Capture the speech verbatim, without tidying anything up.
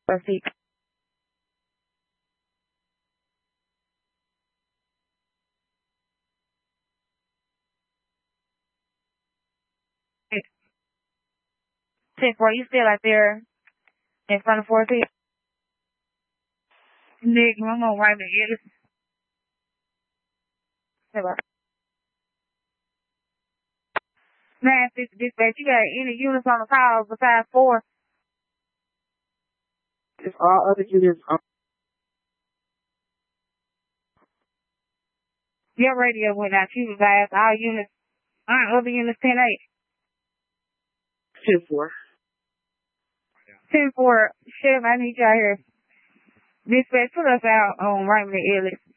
Perfect. ten four, you still out there in front of four P? Nick, I'm on right there. nine fifty dispatch, you got any units on the call besides four? It's all other units on. Your radio went out. You advised all units, all other units ten eight. ten four. ten four, Chef, I need y'all here. Dispatch, put us out on Raymond Ellis.